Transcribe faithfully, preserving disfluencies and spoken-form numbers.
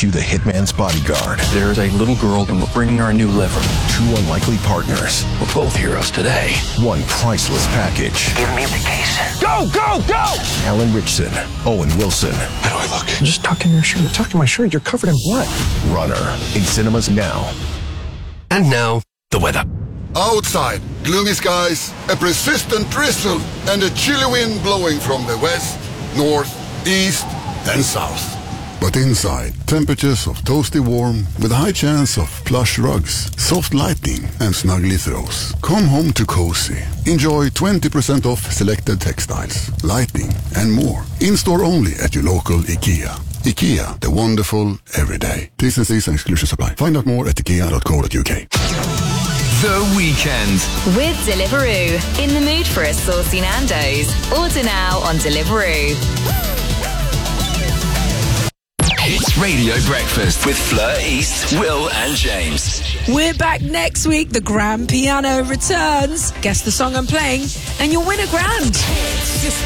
makes you the hitman's bodyguard. There's a little girl and we're bringing her a new liver. Two unlikely partners. We're both heroes today. One priceless package. Give me the case. Go, go, go! Alan Richson, Owen Wilson. How do I look? Just tuck in your shirt. Tuck in my shirt. You're covered in blood. Runner. In cinemas now. And now, the weather. Outside, gloomy skies, a persistent drizzle, and a chilly wind blowing from the west, north, east, and south. But inside, temperatures of toasty warm with a high chance of plush rugs, soft lighting, and snuggly throws. Come home to cozy. Enjoy twenty percent off selected textiles, lighting, and more. In-store only at your local IKEA. IKEA, the wonderful everyday. T's and C's and exclusions apply. Find out more at ikea dot co dot uk. The Weekend. With Deliveroo. In the mood for a saucy Nando's? Order now on Deliveroo. It's Radio Breakfast with Fleur East, Will and James. We're back next week. The Grand Piano returns. Guess the song I'm playing and you'll win a grand.